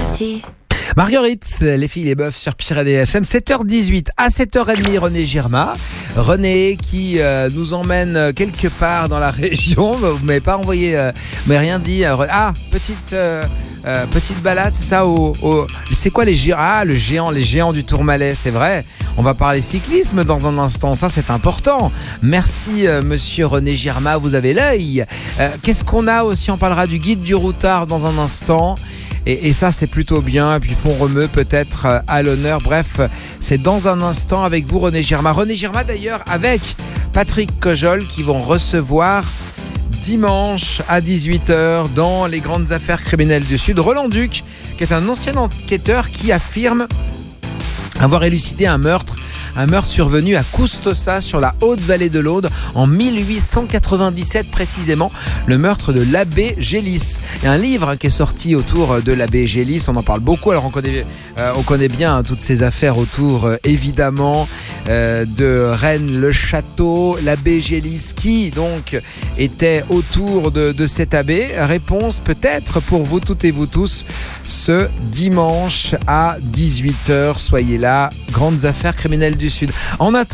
aussi. Marguerite, les filles, les bœufs sur Pyrénées FM, 7h18 à 7h30, René Girma. René qui nous emmène quelque part dans la région. Vous m'avez pas envoyé, vous m'avez rien dit. Petite balade, c'est ça c'est quoi les géants? Les géants du Tourmalet, c'est vrai. On va parler cyclisme dans un instant, ça c'est important. Merci monsieur René Girma, vous avez l'œil. Qu'est-ce qu'on a aussi? On parlera du guide du routard dans un instant. Et ça c'est plutôt bien. Et puis Font-Romeu peut-être à l'honneur. Bref, c'est dans un instant avec vous René Girma. René Girma d'ailleurs avec Patrick Cojol qui vont recevoir dimanche à 18h dans les grandes affaires criminelles du Sud Roland Duc, qui est un ancien enquêteur qui affirme avoir élucidé un meurtre survenu à Custossa sur la haute vallée de l'Aude en 1897 précisément, le meurtre de l'abbé Gélis. Il y a un livre qui est sorti autour de l'abbé Gélis, on en parle beaucoup. Alors on connaît bien toutes ces affaires autour évidemment de Rennes-le-Château, l'abbé Gélis qui donc était autour de cet abbé. Réponse peut-être pour vous toutes et vous tous ce dimanche à 18h. Soyez là, grandes affaires criminelles du Sud. En attendant,